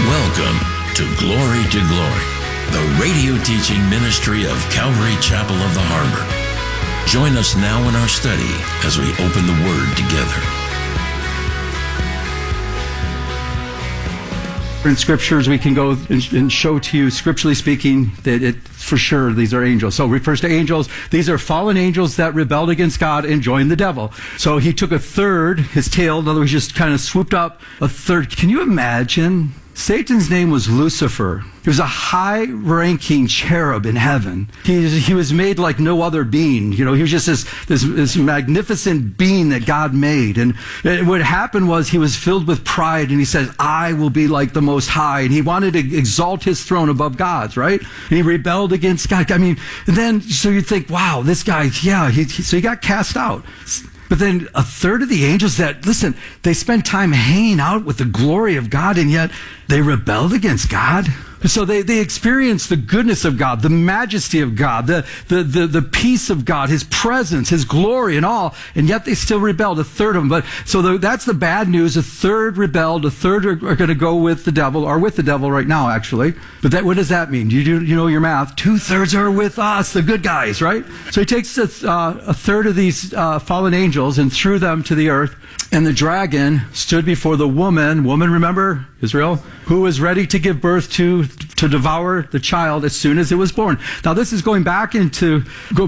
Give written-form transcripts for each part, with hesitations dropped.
Welcome to Glory to Glory, the radio teaching ministry of Calvary Chapel of the Harbor. Join us now in our study as we open the Word together. In scriptures, we can go and show to you, scripturally speaking, that for sure these are angels. So it refers to angels. These are fallen angels that rebelled against God and joined the devil. So he took a third, his tail, in other words, just kind of swooped up a third. Can you imagine? Satan's name was Lucifer. He was a high-ranking cherub in heaven. He was made like no other being. You know, he was just this magnificent being that God made. And what happened was he was filled with pride, and he said, I will be like the Most High. And he wanted to exalt his throne above God's, right? And he rebelled against God. I mean, and then, so you think, wow, this guy, yeah, so he got cast out. But then a third of the angels that, listen, they spent time hanging out with the glory of God, and yet they rebelled against God. So they experienced the goodness of God, the majesty of God, the peace of God, His presence, His glory and all, and yet they still rebelled, a third of them. But so that's the bad news. A third rebelled, a third are going to go with the devil, or with the devil right now, actually. But what does that mean? You know your math. 2/3 are with us, the good guys, right? So he takes a third of these fallen angels and threw them to the earth. And the dragon stood before the woman, remember, Israel, who was ready to give birth to devour the child as soon as it was born. Now this is going back into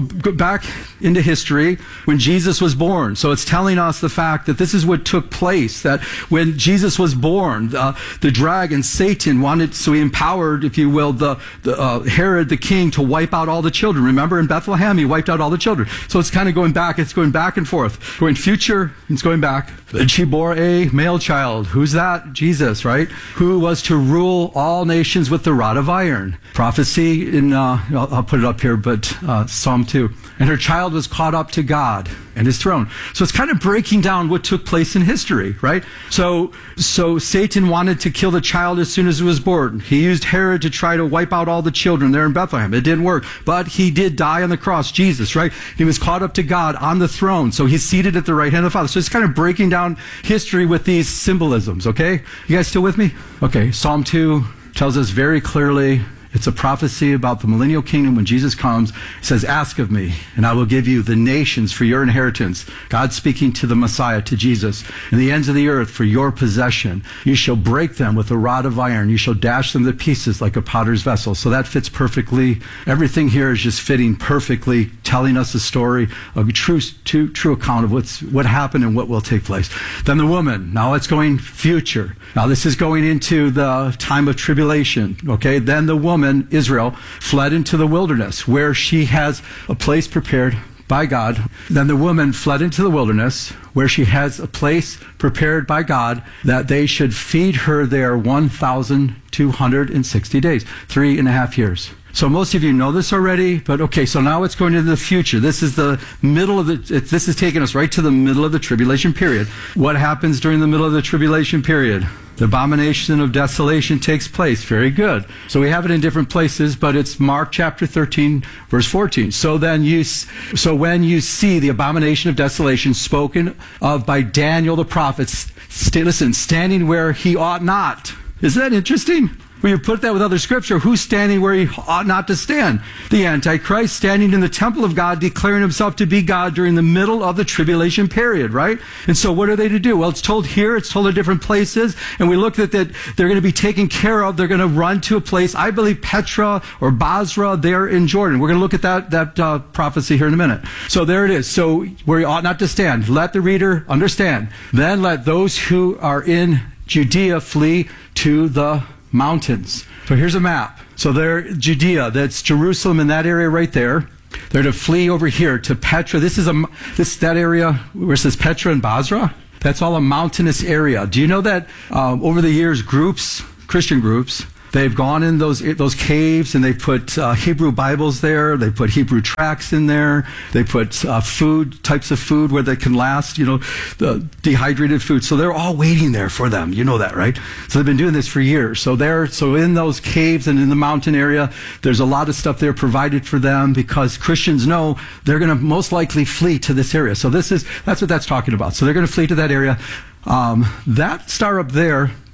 history when Jesus was born. So it's telling us the fact that this is what took place, that when Jesus was born, the dragon, Satan, so he empowered, if you will, the Herod the king to wipe out all the children. Remember in Bethlehem, he wiped out all the children. So it's kind of going back and forth. Going future, it's going back. And she bore a male child. Who's that? Jesus, right? Who was to rule all nations with the rod of iron. Prophecy in, I'll put it up here, but Psalm 2. And her child was caught up to God and His throne. So it's kind of breaking down what took place in history, right? So Satan wanted to kill the child as soon as it was born. He used Herod to try to wipe out all the children there in Bethlehem. It didn't work. But he did die on the cross, Jesus, right? He was caught up to God on the throne. So he's seated at the right hand of the Father. So it's kind of breaking down history with these symbolisms, okay? You guys still with me? Okay, Psalm 2 tells us very clearly, it's a prophecy about the millennial kingdom when Jesus comes. It says, ask of me, and I will give you the nations for your inheritance. God speaking to the Messiah, to Jesus, and the ends of the earth for your possession. You shall break them with a rod of iron. You shall dash them to pieces like a potter's vessel. So that fits perfectly. Everything here is just fitting perfectly, telling us a story, a true account of what happened and what will take place. Then the woman. Now it's going future. Now this is going into the time of tribulation. Okay. Then the woman, Israel, fled into the wilderness where she has a place prepared by God. Then the woman fled into the wilderness where she has a place prepared by God that they should feed her there 1,260 days, 3.5 years. So most of you know this already, but okay, so now it's going into the future. This is the middle of this is taking us right to the middle of the tribulation period. What happens during the middle of the tribulation period? The abomination of desolation takes place. Very good. So we have it in different places, but it's Mark chapter 13, verse 14. So when you see the abomination of desolation spoken of by Daniel the prophet, standing where he ought not. Isn't that interesting? When you put that with other scripture, who's standing where he ought not to stand? The Antichrist standing in the temple of God, declaring himself to be God during the middle of the tribulation period, right? And so what are they to do? Well, it's told here, it's told in different places, and we looked at that they're going to be taken care of. They're going to run to a place, I believe Petra or Basra, there in Jordan. We're going to look at that prophecy here in a minute. So there it is. So where he ought not to stand. Let the reader understand. Then let those who are in Judea flee to the mountains. So here's a map. So there, Judea, that's Jerusalem in that area right there. They're to flee over here to Petra. That area where it says Petra and Basra. That's all a mountainous area. Do you know that over the years, Christian groups, they've gone in those caves and they put Hebrew Bibles there. They put Hebrew tracts in there. They put types of food where they can last, the dehydrated food. So they're all waiting there for them. You know that, right? So they've been doing this for years. So in those caves and in the mountain area, there's a lot of stuff there provided for them because Christians know they're going to most likely flee to this area. So that's what that's talking about. So they're going to flee to that area. That star up there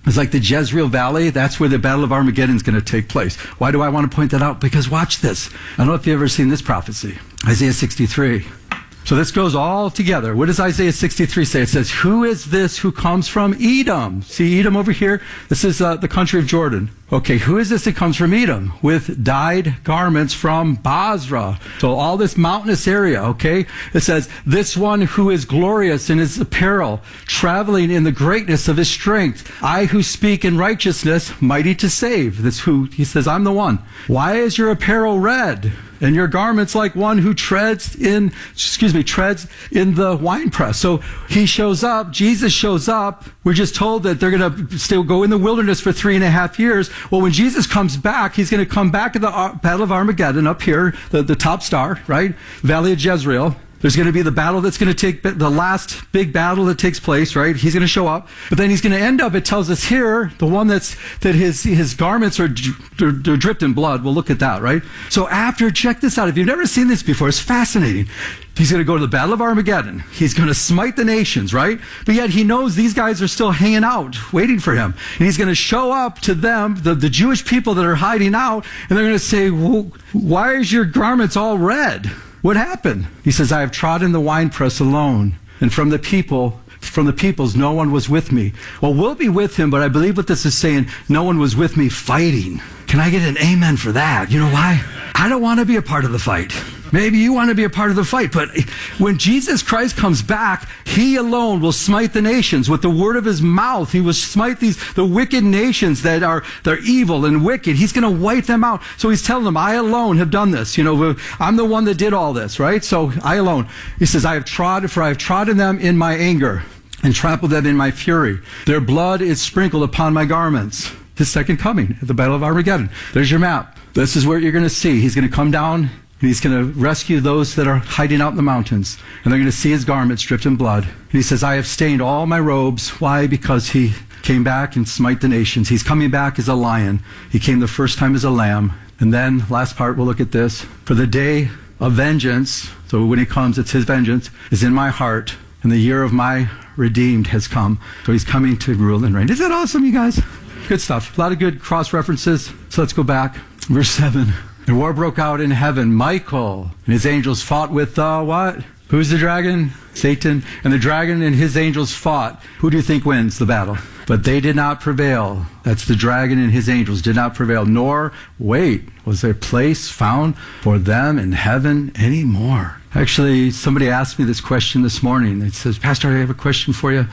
It's like the Jezreel Valley. That's where the Battle of Armageddon is going to take place. Why do I want to point that out? Because watch this. I don't know if you've ever seen this prophecy. Isaiah 63. So this goes all together. What does Isaiah 63 say? It says, who is this who comes from Edom? See Edom over here? This is the country of Jordan. Okay, who is this that comes from Edom? With dyed garments from Basra. So all this mountainous area, okay? It says, this one who is glorious in his apparel, traveling in the greatness of his strength. I who speak in righteousness, mighty to save. This who, he says, I'm the one. Why is your apparel red? And your garments like one who treads in the winepress. So he shows up, Jesus shows up. We're just told that they're going to still go in the wilderness for 3.5 years. Well, when Jesus comes back, he's going to come back at the Battle of Armageddon up here, the top star, right? Valley of Jezreel. There's going to be the battle that's going to take, the last big battle that takes place, right? He's going to show up. But then he's going to end up, it tells us here, the one that his garments are they're dripped in blood. We'll look at that, right? So after, check this out. If you've never seen this before, it's fascinating. He's going to go to the Battle of Armageddon. He's going to smite the nations, right? But yet he knows these guys are still hanging out, waiting for him. And he's going to show up to them, the Jewish people that are hiding out, and they're going to say, well, why is your garments all red? What happened? He says, I have trodden the winepress alone, and from the peoples, no one was with me. Well, we'll be with him, but I believe what this is saying, no one was with me fighting. Can I get an amen for that? You know why? I don't want to be a part of the fight. Maybe you want to be a part of the fight, but when Jesus Christ comes back, he alone will smite the nations with the word of his mouth. He will smite the wicked nations they're evil and wicked. He's going to wipe them out. So he's telling them, I alone have done this. You know, I'm the one that did all this, right? So I alone. He says, I have trodden them in my anger and trampled them in my fury. Their blood is sprinkled upon my garments. His second coming at the Battle of Armageddon. There's your map. This is where you're going to see. He's going to come down. And he's going to rescue those that are hiding out in the mountains. And they're going to see his garments dripped in blood. And he says, I have stained all my robes. Why? Because he came back and smite the nations. He's coming back as a lion. He came the first time as a lamb. And then, last part, we'll look at this. For the day of vengeance, so when he comes, it's his vengeance, is in my heart. And the year of my redeemed has come. So he's coming to rule and reign. Isn't that awesome, you guys? Good stuff. A lot of good cross references. So let's go back. Verse 7. And war broke out in heaven. Michael and his angels fought with what? Who's the dragon? Satan. And the dragon and his angels fought. Who do you think wins the battle? But they did not prevail. That's the dragon and his angels did not prevail. Nor, was there place found for them in heaven anymore? Actually, somebody asked me this question this morning. It says, Pastor, I have a question for you.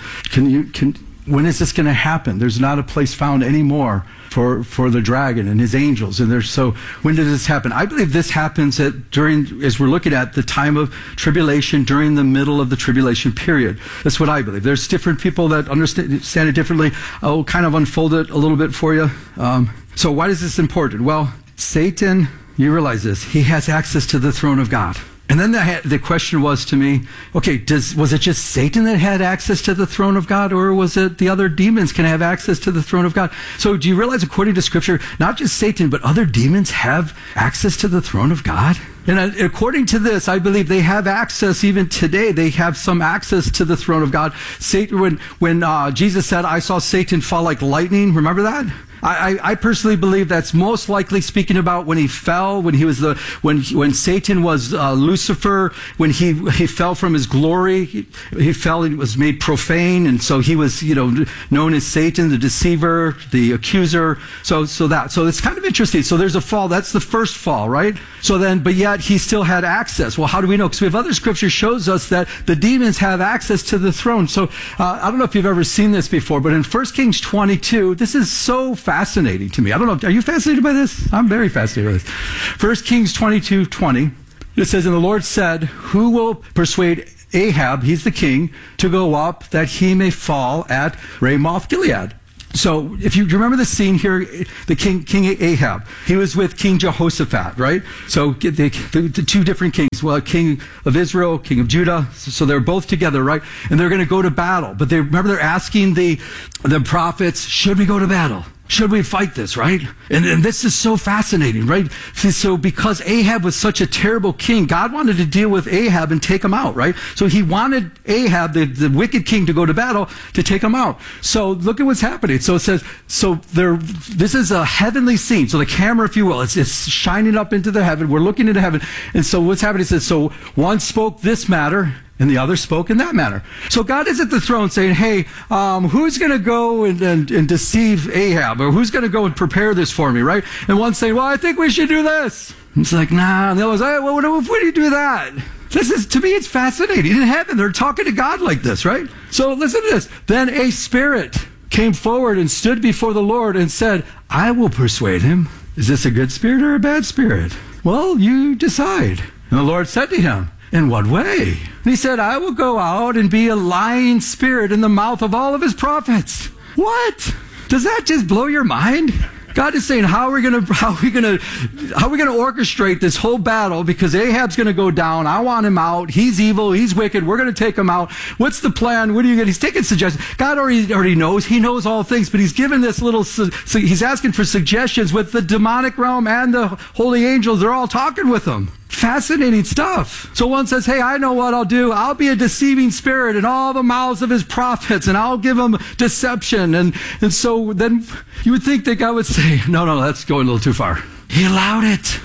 When is this going to happen? There's not a place found anymore for the dragon and his angels. And so when did this happen? I believe this happens as we're looking at the time of tribulation, during the middle of the tribulation period. That's what I believe. There's different people that understand it differently. I'll kind of unfold it a little bit for you. So why is this important? Well, Satan, you realize this, he has access to the throne of God. And then the question was to me, okay, was it just Satan that had access to the throne of God, or was it the other demons can have access to the throne of God? So do you realize, according to Scripture, not just Satan, but other demons have access to the throne of God? And according to this, I believe they have access even today. They have some access to the throne of God. Satan, when Jesus said, I saw Satan fall like lightning, remember that? I personally believe that's most likely speaking about when he fell, when Satan was Lucifer, when he fell from his glory. He fell and was made profane, and so he was known as Satan, the deceiver, the accuser. So it's kind of interesting. So there's a fall. That's the first fall, right? So then, but yet he still had access. Well, how do we know? Because we have other scripture shows us that the demons have access to the throne. So I don't know if you've ever seen this before, but in 1 Kings 22, this is so fascinating to me. I don't know. Are you fascinated by this? I'm very fascinated by this. 1 Kings 22:20. It says, and the Lord said, who will persuade Ahab, he's the king, to go up that he may fall at Ramoth Gilead? So if you remember the scene here, the King Ahab, he was with King Jehoshaphat, right? So the two different kings, well, King of Israel, King of Judah. So they're both together, right? And they're going to go to battle. But they're asking the prophets, should we go to battle? should we fight this, right? And this is so fascinating, right? So because Ahab was such a terrible king, God wanted to deal with Ahab and take him out, right? So he wanted Ahab, the wicked king, to go to battle to take him out. So look at what's happening. So it says, this is a heavenly scene. So the camera, if you will, it's shining up into the heaven. We're looking into heaven. And so what's happening? It says, so one spoke this matter, and the other spoke in that manner. So God is at the throne saying, hey, who's going to go and deceive Ahab? Or who's going to go and prepare this for me, right? And one's saying, well, I think we should do this. And it's like, nah. And the other's like, hey, well, what do you do that? This is, to me, it's fascinating. In heaven, they're talking to God like this, right? So listen to this. Then a spirit came forward and stood before the Lord and said, I will persuade him. Is this a good spirit or a bad spirit? Well, you decide. And the Lord said to him, in what way? And he said, I will go out and be a lying spirit in the mouth of all of his prophets. What? Does that just blow your mind? God is saying, how are we going to orchestrate this whole battle? Because Ahab's going to go down. I want him out. He's evil. He's wicked. We're going to take him out. What's the plan? What do you get? He's taking suggestions. God already knows. He knows all things, but he's given this little, he's asking for suggestions with the demonic realm and the holy angels. They're all talking with him. Fascinating stuff. So one says, hey, I know what I'll do. I'll be a deceiving spirit in all the mouths of his prophets, and I'll give them deception. And so then you would think that God would say, no, that's going a little too far. He allowed it.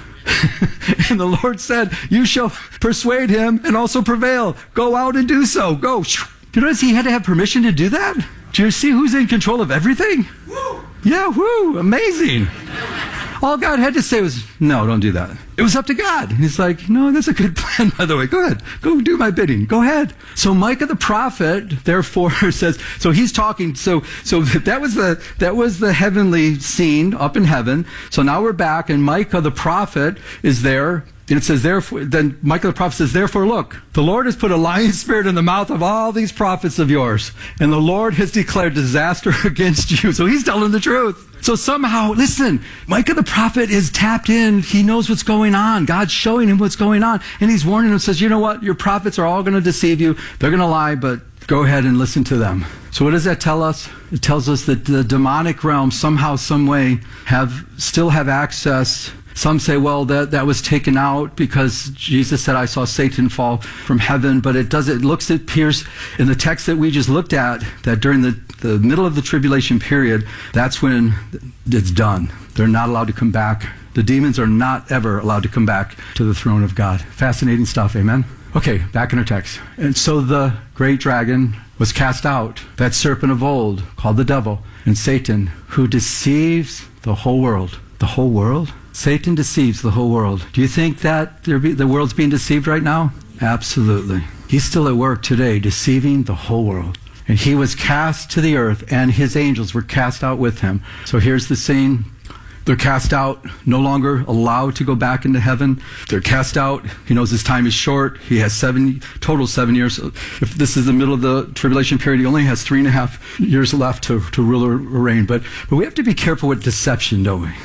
And the Lord said, you shall persuade him and also prevail. Go out and do so. Go. Do you notice he had to have permission to do that? Do you see who's in control of everything? Woo. Yeah, woo, amazing. All God had to say was, no, don't do that. It was up to God. And he's like, no, that's a good plan, by the way. Go ahead. Go do my bidding. Go ahead. So Micah the prophet, therefore, says, so he's talking, so that was the heavenly scene up in heaven. So now we're back, and Micah the prophet is there. And it says, therefore, then Micah the prophet says, therefore, look, the Lord has put a lying spirit in the mouth of all these prophets of yours, and the Lord has declared disaster against you. So he's telling the truth. So somehow, listen, Micah the prophet is tapped in. He knows what's going on. God's showing him what's going on. And he's warning him, says, you know what? Your prophets are all going to deceive you. They're going to lie, but go ahead and listen to them. So what does that tell us? It tells us that the demonic realm somehow, some way, still have access. Some say, well, that was taken out because Jesus said, I saw Satan fall from heaven. But it appears in the text that we just looked at, that during the middle of the tribulation period, that's when it's done. They're not allowed to come back. The demons are not ever allowed to come back to the throne of God. Fascinating stuff, amen? Okay, back in our text. And so the great dragon was cast out, that serpent of old, called the devil, and Satan, who deceives the whole world. The whole world? Satan deceives the whole world. Do you think that the world's being deceived right now? Absolutely. He's still at work today, deceiving the whole world. And he was cast to the earth, and his angels were cast out with him. So here's the scene. They're cast out, no longer allowed to go back into heaven. They're cast out. He knows his time is short. He has total 7 years. If this is the middle of the tribulation period, he only has 3.5 years left to rule or reign. But we have to be careful with deception, don't we?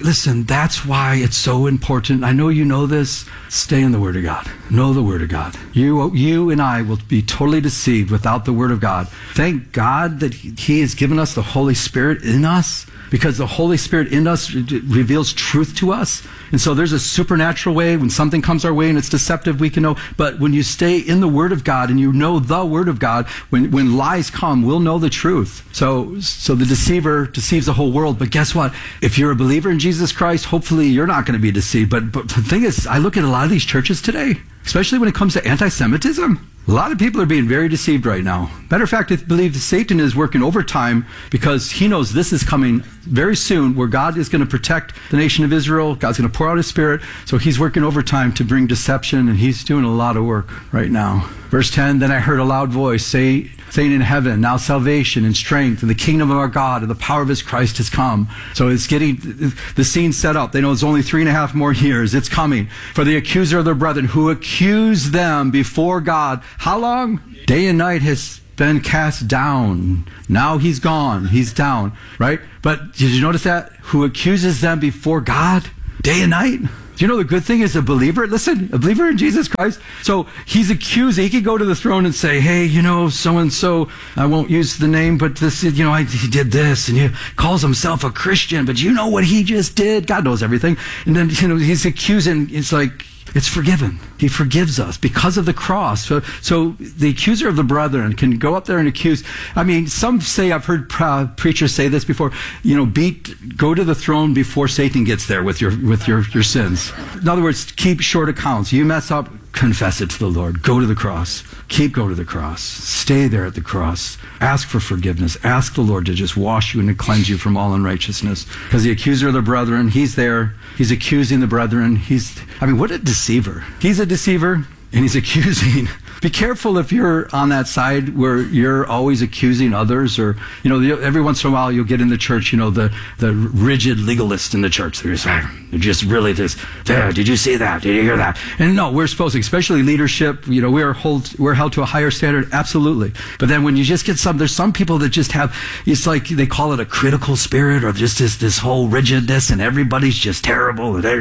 That's why it's so important. I know you know this. Stay in the Word of God. Know the Word of God. You and I will be totally deceived without the Word of God. Thank God that He has given us the Holy Spirit in us, because the Holy Spirit in us reveals truth to us. And so there's a supernatural way. When something comes our way and it's deceptive, we can know. But when you stay in the Word of God and you know the Word of God, when lies come, we'll know the truth. So the deceiver deceives the whole world. But guess what? If you're a believer in Jesus Christ, hopefully you're not going to be deceived. But the thing is, I look at a lot of these churches today, especially when it comes to anti-Semitism. A lot of people are being very deceived right now. Matter of fact, I believe Satan is working overtime because he knows this is coming very soon, where God is going to protect the nation of Israel. God's going to pour out His Spirit. So he's working overtime to bring deception, and he's doing a lot of work right now. Verse 10, then I heard a loud voice saying in heaven, now salvation and strength and the kingdom of our God and the power of His Christ has come. So it's getting the scene set up. They know it's only 3.5 more years. It's coming. For the accuser of their brethren who accused them before God. How long? Day and night has been cast down. Now he's gone. He's down, right? But did you notice that? Who accuses them before God? Day and night. Do you know the good thing is a believer? Listen, a believer in Jesus Christ. So he's accused. He could go to the throne and say, hey, so-and-so, I won't use the name, but this, he did this, and he calls himself a Christian, but you know what he just did? God knows everything. And then, he's accusing, it's like, it's forgiven. He forgives us because of the cross. So the accuser of the brethren can go up there and accuse. I mean, some say, I've heard preachers say this before, go to the throne before Satan gets there with your sins. In other words, keep short accounts. You mess up, confess it to the Lord. Go to the cross. Keep going to the cross. Stay there at the cross. Ask for forgiveness. Ask the Lord to just wash you and to cleanse you from all unrighteousness. Because the accuser of the brethren, he's there. He's accusing the brethren. What a deceiver. He's a deceiver, and he's accusing. Be careful if you're on that side where you're always accusing others, or, every once in a while you'll get in the church, the rigid legalist in the church. They're just really this, there, did you see that? Did you hear that? And no, we're supposed to, especially leadership, we're held to a higher standard, absolutely. But then when you just get there's some people that just have, it's like they call it a critical spirit, or just this whole rigidness, and everybody's just terrible, and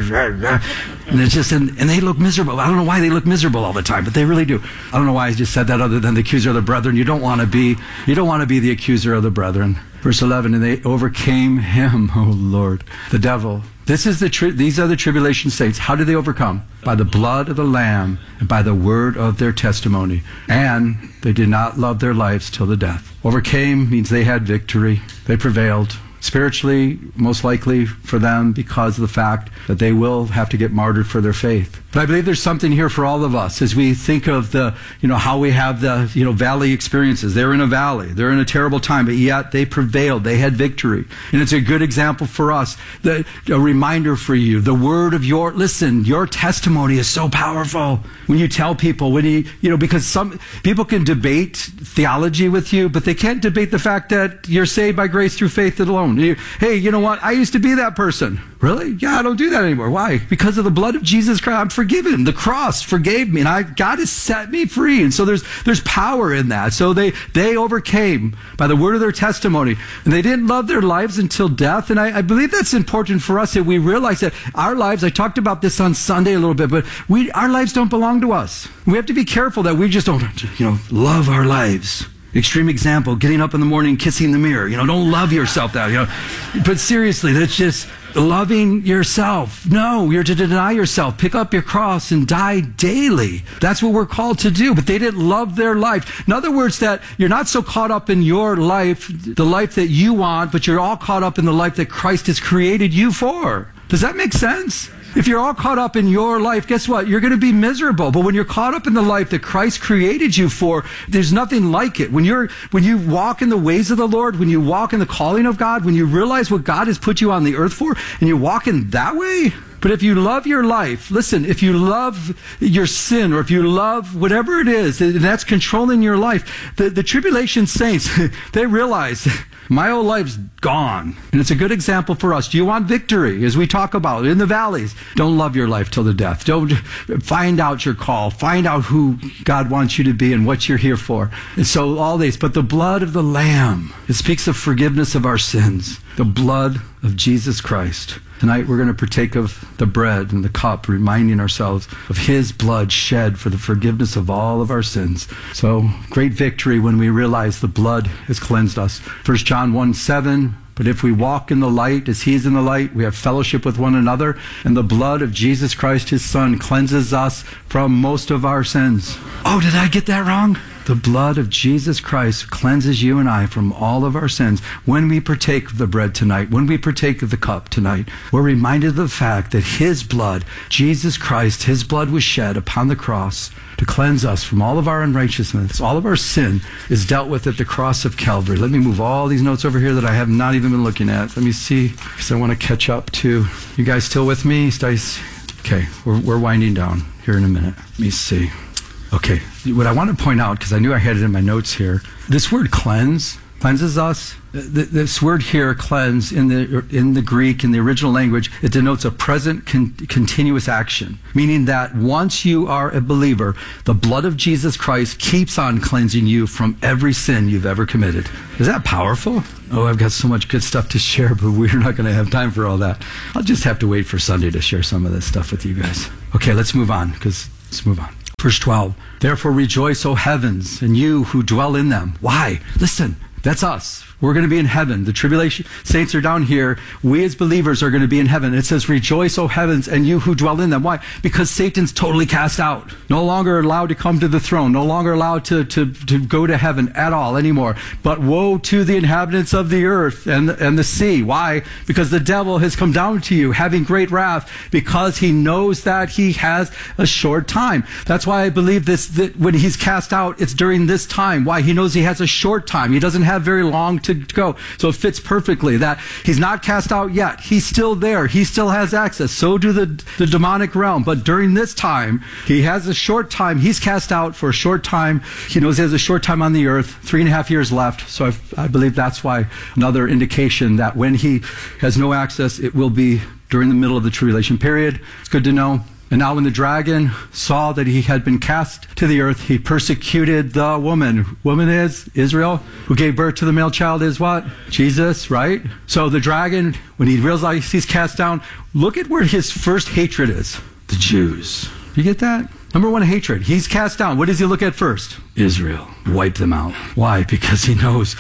it's just, and they look miserable. I don't know why they look miserable all the time, but they really do. I don't know why I just said that other than the accuser of the brethren. You don't want to be the accuser of the brethren. Verse 11, and they overcame him, O Lord, the devil. These are the tribulation saints. How did they overcome? By the blood of the Lamb and by the word of their testimony. And they did not love their lives till the death. Overcame means they had victory. They prevailed. Spiritually, most likely for them, because of the fact that they will have to get martyred for their faith. But I believe there's something here for all of us as we think of how we have the, valley experiences. They're in a valley. They're in a terrible time, but yet they prevailed. They had victory. And it's a good example for us, a reminder for you. The word of your testimony is so powerful. When you tell people, because some people can debate theology with you, but they can't debate the fact that you're saved by grace through faith alone. Hey, you know what? I used to be that person. Really? Yeah, I don't do that anymore. Why? Because of the blood of Jesus Christ, I'm forgiven. The cross forgave me, and God has set me free. And so there's power in that. So they overcame by the word of their testimony, and they didn't love their lives until death. And I believe that's important for us, that we realize that our lives, I talked about this on Sunday a little bit, but our lives don't belong to us. We have to be careful that we just don't, love our lives. Extreme example, getting up in the morning, kissing the mirror. Don't love yourself that, But seriously, that's just loving yourself. No, you're to deny yourself, pick up your cross, and die daily. That's what we're called to do. But they didn't love their life. In other words, that you're not so caught up in your life, the life that you want, but you're all caught up in the life that Christ has created you for. Does that make sense? If you're all caught up in your life, guess what? You're going to be miserable. But when you're caught up in the life that Christ created you for, there's nothing like it. When you walk in the ways of the Lord, when you walk in the calling of God, when you realize what God has put you on the earth for, and you walk in that way. But if you love your life, listen, if you love your sin, or if you love whatever it is, and that's controlling your life, the tribulation saints, they realize, my old life's gone. And it's a good example for us. Do you want victory? As we talk about in the valleys, don't love your life till the death. Don't find out your call. Find out who God wants you to be and what you're here for. And so all these, but the blood of the Lamb, it speaks of forgiveness of our sins. The blood of Jesus Christ. Tonight we're going to partake of the bread and the cup, reminding ourselves of his blood shed for the forgiveness of all of our sins. So great victory when we realize the blood has cleansed us. 1 John 1:7, but if we walk in the light as he is in the light, we have fellowship with one another, and the blood of Jesus Christ, his Son, cleanses us from most of our sins. Oh, did I get that wrong? The blood of Jesus Christ cleanses you and I from all of our sins. When we partake of the bread tonight, when we partake of the cup tonight, we're reminded of the fact that his blood, Jesus Christ, his blood was shed upon the cross to cleanse us from all of our unrighteousness. All of our sin is dealt with at the cross of Calvary. Let me move all these notes over here that I have not even been looking at. Let me see, because I want to catch up to. You guys still with me? Okay, we're winding down here in a minute. Let me see. Okay, what I want to point out, because I knew I had it in my notes here, this word cleanse, Cleanses us. This word here, cleanse, in the Greek, in the original language, it denotes a present continuous action, meaning that once you are a believer, the blood of Jesus Christ keeps on cleansing you from every sin you've ever committed. Is that powerful? Oh, I've got so much good stuff to share, but we're not going to have time for all that. I'll just have to wait for Sunday to share some of this stuff with you guys. Okay, let's move on. Verse 12. Therefore rejoice, O heavens, and you who dwell in them. Why? Listen, that's us. We're going to be in heaven. The tribulation saints are down here. We as believers are going to be in heaven. It says, rejoice, O heavens, and you who dwell in them. Why? Because Satan's totally cast out. No longer allowed to come to the throne. No longer allowed to go to heaven at all anymore. But woe to the inhabitants of the earth and the sea. Why? Because the devil has come down to you, having great wrath, because he knows that he has a short time. That's why I believe that when he's cast out, it's during this time. Why? He knows he has a short time. He doesn't have very long to go. So it fits perfectly that he's not cast out yet. He's still there. He still has access. So do the demonic realm. But during this time, he has a short time. He's cast out for a short time. He knows he has a short time on the earth, 3.5 years left. So I believe that's why another indication that when he has no access, it will be during the middle of the tribulation period. It's good to know. And now when the dragon saw that he had been cast to the earth, he persecuted the woman. Woman is Israel, who gave birth to the male child is what? Jesus, right? So the dragon, when he realizes he's cast down, look at where his first hatred is. The Jews. You get that? Number one, hatred. He's cast down. What does he look at first? Israel. Wipe them out. Why? Because he knows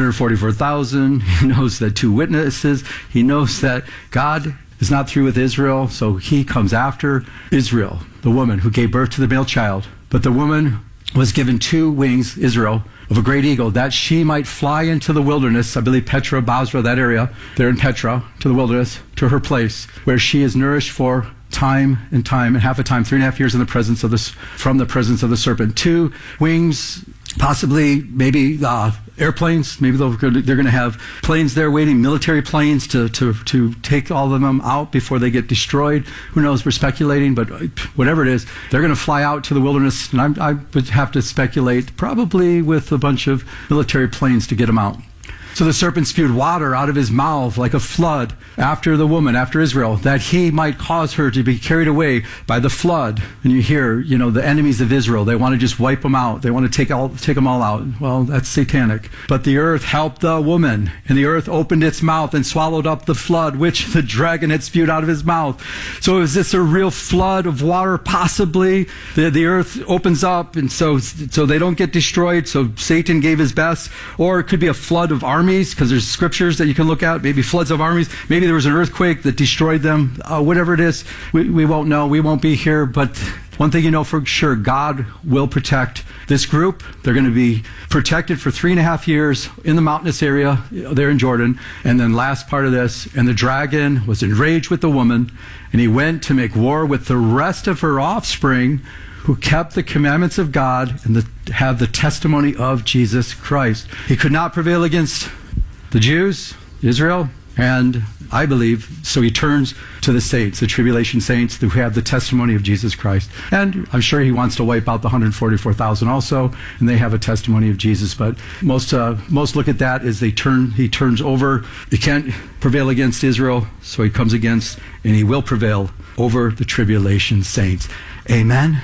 144,000. He knows that 2 witnesses. He knows that God is not through with Israel, so he comes after Israel, the woman who gave birth to the male child. But the woman was given 2 wings, Israel, of a great eagle, that she might fly into the wilderness, I believe Petra, Basra, that area, there in Petra, to the wilderness, to her place, where she is nourished for time and half a time, 3.5 years in the presence of from the presence of the serpent. 2 wings, possibly, maybe airplanes. Maybe they're going to have planes there waiting, military planes to take all of them out before they get destroyed. Who knows? We're speculating, but whatever it is, they're going to fly out to the wilderness, and I would have to speculate, probably with a bunch of military planes to get them out. So the serpent spewed water out of his mouth like a flood after the woman, after Israel, that he might cause her to be carried away by the flood. And you hear, the enemies of Israel, they want to just wipe them out. They want to take them all out. Well, that's satanic. But the earth helped the woman, and the earth opened its mouth and swallowed up the flood, which the dragon had spewed out of his mouth. So is this a real flood of water? Possibly. The earth opens up, and so they don't get destroyed. So Satan gave his best. Or it could be a flood of armies, because there's scriptures that you can look at, maybe floods of armies, maybe there was an earthquake that destroyed them, whatever it is, we won't know, we won't be here, but one thing you know for sure, God will protect this group. They're going to be protected for 3.5 years in the mountainous area there in Jordan. And then last part of this, and the dragon was enraged with the woman, and he went to make war with the rest of her offspring, who kept the commandments of God and have the testimony of Jesus Christ. He could not prevail against the Jews, Israel, and I believe, so he turns to the saints, the tribulation saints who have the testimony of Jesus Christ. And I'm sure he wants to wipe out the 144,000 also, and they have a testimony of Jesus. But most look at that as he turns over. He can't prevail against Israel, so he comes against, and he will prevail over the tribulation saints. Amen.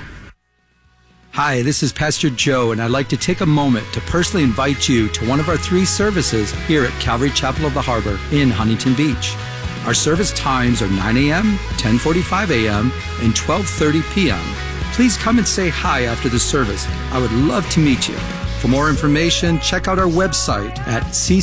Hi, this is Pastor Joe, and I'd like to take a moment to personally invite you to one of our 3 services here at Calvary Chapel of the Harbor in Huntington Beach. Our service times are 9 a.m., 10:45 a.m., and 12:30 p.m. Please come and say hi after the service. I would love to meet you. For more information, check out our website at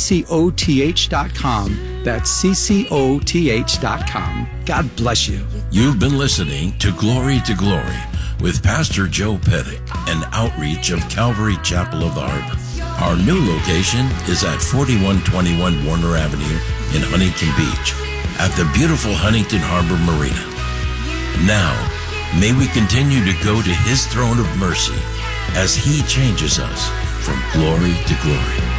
ccoth.com. That's ccoth.com. God bless you. You've been listening to Glory with Pastor Joe Pettick, an outreach of Calvary Chapel of the Harbor. Our new location is at 4121 Warner Avenue in Huntington Beach at the beautiful Huntington Harbor Marina. Now, may we continue to go to His throne of mercy as He changes us from glory to glory.